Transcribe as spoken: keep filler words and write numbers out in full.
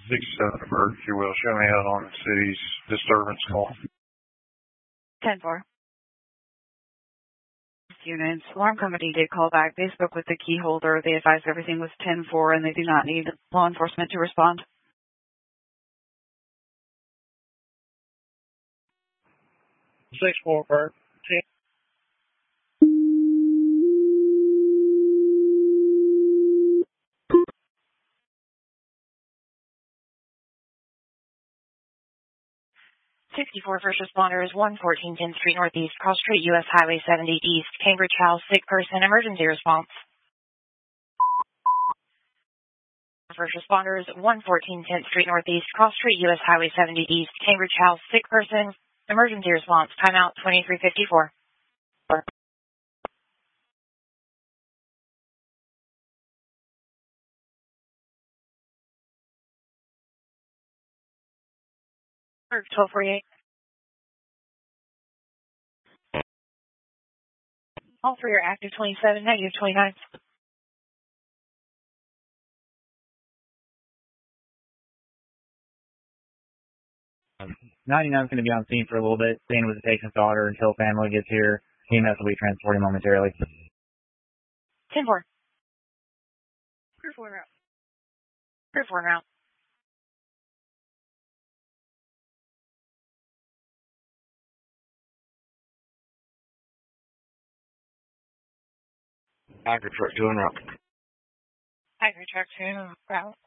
six seven emergency will show me out on the city's disturbance call. ten four. Units. Alarm company did call back. They spoke with the key holder. They advised everything was ten four and they do not need law enforcement to respond. six four per ten. sixty-four first responders, one fourteen tenth Street Northeast, Cross Street, U S Highway seventy East, Cambridge House, sick person, emergency response. First responders, one fourteen tenth Street Northeast, Cross Street, U S Highway seventy East, Cambridge House, sick person, emergency response. Timeout twenty-three fifty-four. twelve forty-eight. All three are active, twenty-seven, negative twenty-nine. ninety-nine is going to be on scene for a little bit, staying with the patient's daughter until family gets here. E M S will be transporting momentarily. ten four. Crew four route. Crew four route. Tiger truck two en route. Tiger truck two route.